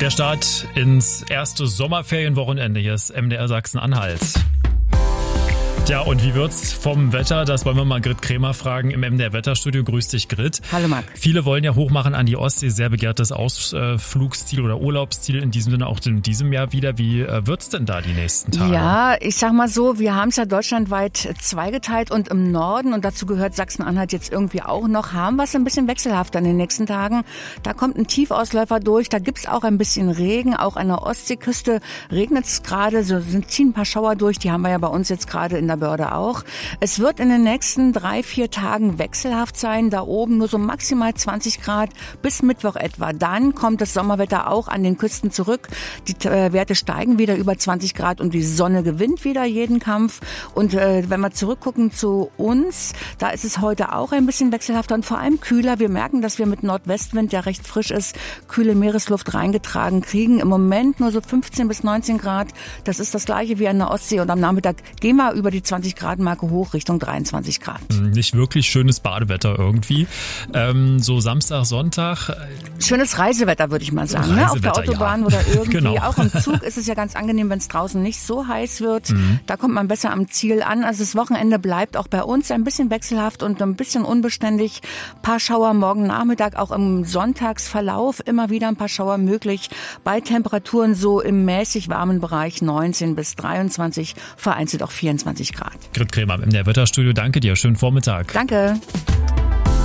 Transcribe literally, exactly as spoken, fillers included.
Der Start ins erste Sommerferienwochenende. Hier ist M D R Sachsen-Anhalt. Ja, und wie wird's vom Wetter? Das wollen wir mal Grit Kremer fragen im M D R-Wetterstudio. Grüß dich, Grit. Hallo, Marc. Viele wollen ja hochmachen an die Ostsee. Sehr begehrtes Ausflugsziel oder Urlaubsziel. In diesem Sinne auch in diesem Jahr wieder. Wie wird's denn da die nächsten Tage? Ja, ich sag mal so, wir haben es ja deutschlandweit zweigeteilt und im Norden, und dazu gehört Sachsen-Anhalt jetzt irgendwie auch noch, haben wir es ein bisschen wechselhafter in den nächsten Tagen. Da kommt ein Tiefausläufer durch, da gibt's auch ein bisschen Regen. Auch an der Ostseeküste regnet es gerade, so sind, ziehen ein paar Schauer durch. Die haben wir ja bei uns jetzt gerade in der Börde auch. Es wird in den nächsten drei, vier Tagen wechselhaft sein. Da oben nur so maximal zwanzig Grad bis Mittwoch etwa. Dann kommt das Sommerwetter auch an den Küsten zurück. Die äh, Werte steigen wieder über zwanzig Grad und die Sonne gewinnt wieder jeden Kampf. Und äh, wenn wir zurückgucken zu uns, da ist es heute auch ein bisschen wechselhafter und vor allem kühler. Wir merken, dass wir mit Nordwestwind, der recht frisch ist, kühle Meeresluft reingetragen kriegen. Im Moment nur so fünfzehn bis neunzehn Grad. Das ist das gleiche wie an der Ostsee. Und am Nachmittag gehen wir über die zwanzig Grad Marke hoch Richtung dreiundzwanzig Grad. Nicht wirklich schönes Badewetter irgendwie. Ähm, so Samstag, Sonntag. Schönes Reisewetter, würde ich mal sagen. Ne? Auf der Autobahn, ja. Oder irgendwie. Genau. Auch im Zug ist es ja ganz angenehm, wenn es draußen nicht so heiß wird. Mhm. Da kommt man besser am Ziel an. Also das Wochenende bleibt auch bei uns ein bisschen wechselhaft und ein bisschen unbeständig. Ein paar Schauer morgen Nachmittag, auch im Sonntagsverlauf immer wieder ein paar Schauer möglich. Bei Temperaturen so im mäßig warmen Bereich neunzehn bis dreiundzwanzig, vereinzelt auch vierundzwanzig Grad. Grit Kremer im M D R Wetterstudio, danke dir. Schönen Vormittag. Danke.